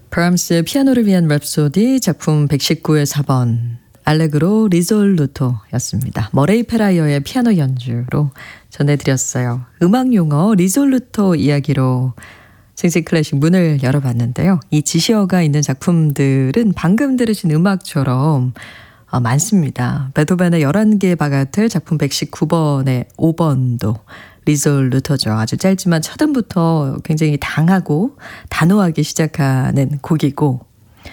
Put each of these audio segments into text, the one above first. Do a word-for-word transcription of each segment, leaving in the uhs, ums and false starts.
브람스의 피아노를 위한 랩소디 작품 백십구의 사 번 알레그로 리졸루토였습니다. 머레이 페라이어의 피아노 연주로 전해드렸어요. 음악 용어 리졸루토 이야기로 생생 클래식 문을 열어봤는데요. 이 지시어가 있는 작품들은 방금 들으신 음악처럼 어, 많습니다. 베토벤의 열한 개의 바가틀 작품 백십구 번의 오 번도 리졸루토죠. 아주 짧지만 첫 음부터 굉장히 당하고 단호하게 시작하는 곡이고,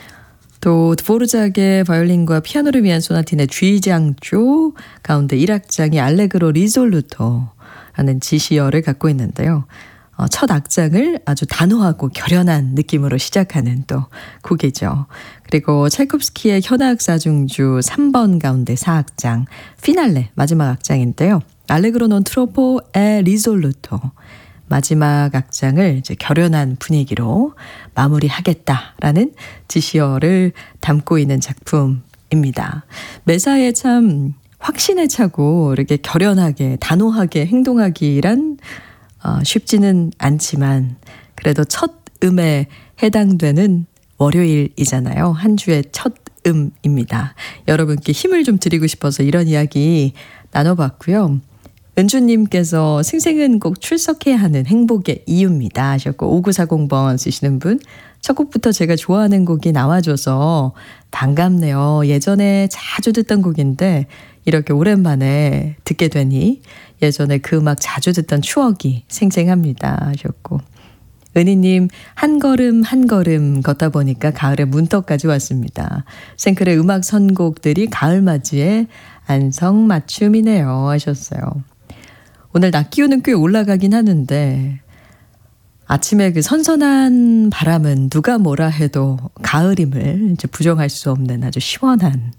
또 드보르작의 바이올린과 피아노를 위한 소나티네 G장조 가운데 일 악장이 알레그로 리졸루토라는 지시어를 갖고 있는데요. 어, 첫 악장을 아주 단호하고 결연한 느낌으로 시작하는 또 곡이죠. 그리고 찰콥스키의 현악 사중주 삼 번 가운데 사 악장 피날레 마지막 악장인데요. 알레그로 non troppo e risolutto 마지막 악장을 이제 결연한 분위기로 마무리하겠다라는 지시어를 담고 있는 작품입니다. 매사에 참 확신에 차고 이렇게 결연하게 단호하게 행동하기란 어, 쉽지는 않지만 그래도 첫 음에 해당되는 월요일이잖아요. 한 주의 첫 음입니다. 여러분께 힘을 좀 드리고 싶어서 이런 이야기 나눠봤고요. 은주님께서 생생은 꼭 출석해야 하는 행복의 이유입니다 하셨고, 오구사공 번 쓰시는 분, 첫 곡부터 제가 좋아하는 곡이 나와줘서 반갑네요. 예전에 자주 듣던 곡인데 이렇게 오랜만에 듣게 되니 예전에 그 음악 자주 듣던 추억이 생생합니다 하셨고, 은희님 한 걸음 한 걸음 걷다 보니까 가을에 문턱까지 왔습니다. 생클의 음악 선곡들이 가을맞이의 안성맞춤이네요 하셨어요. 오늘 낮 기온은 꽤 올라가긴 하는데 아침에 그 선선한 바람은 누가 뭐라 해도 가을임을 이제 부정할 수 없는 아주 시원한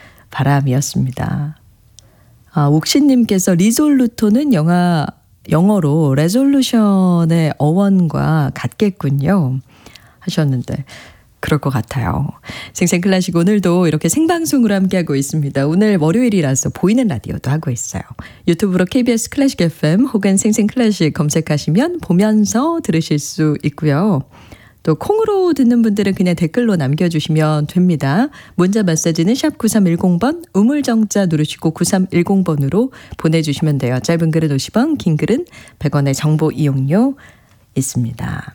바람이었습니다. 아, 옥신님께서 리졸루토는 영화, 영어로 레졸루션의 어원과 같겠군요 하셨는데 그럴 것 같아요. 생생 클래식 오늘도 이렇게 생방송으로 함께하고 있습니다. 오늘 월요일이라서 보이는 라디오도 하고 있어요. 유튜브로 케이비에스 클래식 에프엠 혹은 생생 클래식 검색하시면 보면서 들으실 수 있고요. 또 콩으로 듣는 분들은 그냥 댓글로 남겨주시면 됩니다. 문자 메시지는 샵 구삼일공 번 우물정자 누르시고 구삼일공 번으로 보내주시면 돼요. 짧은 글은 오십 원, 긴 글은 백 원의 정보 이용료 있습니다.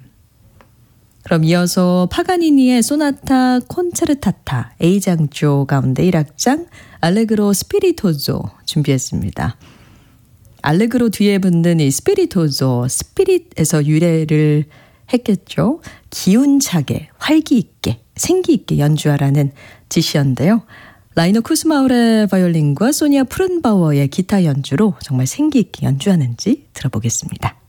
그럼 이어서 파가니니의 소나타 콘체르타타 A장조 가운데 일 악장 알레그로 스피리토조 준비했습니다. 알레그로 뒤에 붙는 이 스피리토조, 스피릿에서 유래를 했겠죠. 기운차게, 활기있게, 생기있게 연주하라는 지시어인데요. 라이너 쿠스마울의 바이올린과 소니아 푸른바워의 기타 연주로 정말 생기있게 연주하는지 들어보겠습니다.